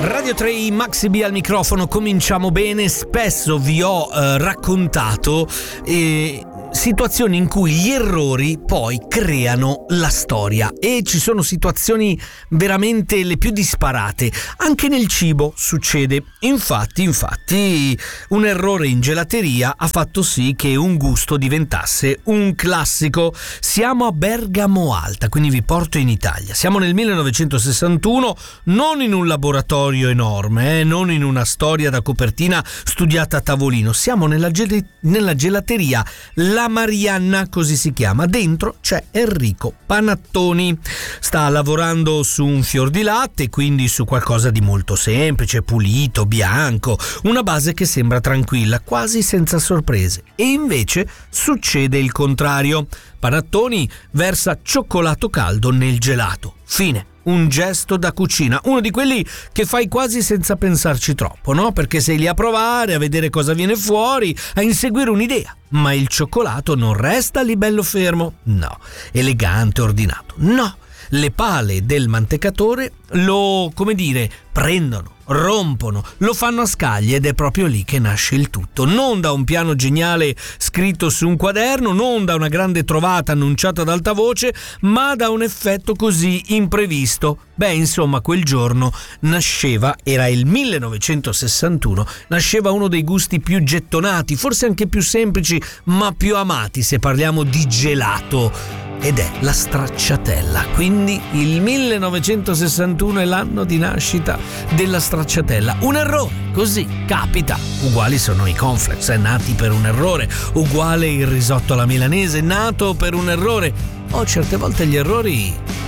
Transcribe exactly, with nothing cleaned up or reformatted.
Radio tre, Maxi B al microfono, cominciamo bene. Spesso vi ho eh, raccontato eh, situazioni in cui gli errori poi creano la storia, e ci sono situazioni veramente le più disparate. Anche nel cibo succede. Infatti, infatti, un errore in gelateria ha fatto sì che un gusto diventasse un classico. Siamo a Bergamo Alta, quindi vi porto in Italia. Siamo nel millenovecentosessantuno, non in un laboratorio enorme, eh, non in una storia da copertina studiata a tavolino. Siamo nella, gel- nella gelateria La Marianna, così si chiama. Dentro c'è Enrico Panattoni. Sta lavorando su un fior di latte, quindi su qualcosa di molto semplice, pulito, bianco, una base che sembra tranquilla, quasi senza sorprese. E invece succede il contrario. Panattoni versa cioccolato caldo nel gelato. Fine. Un gesto da cucina, uno di quelli che fai quasi senza pensarci troppo, no? Perché sei lì a provare, a vedere cosa viene fuori, a inseguire un'idea. Ma il cioccolato non resta lì bello fermo, no, elegante, ordinato, no. Le pale del mantecatore lo, come dire, prendono, rompono, lo fanno a scaglie, ed è proprio lì che nasce il tutto. Non da un piano geniale scritto su un quaderno, non da una grande trovata annunciata ad alta voce, ma da un effetto così imprevisto. Beh, insomma, quel giorno nasceva, era il millenovecentosessantuno, nasceva uno dei gusti più gettonati, forse anche più semplici, ma più amati se parliamo di gelato. Ed è la stracciatella. Quindi il millenovecentosessantuno è l'anno di nascita della stracciatella. Un errore, così, capita. Uguali sono i cornflakes, nati per un errore. Uguale il risotto alla milanese, nato per un errore. O certe volte gli errori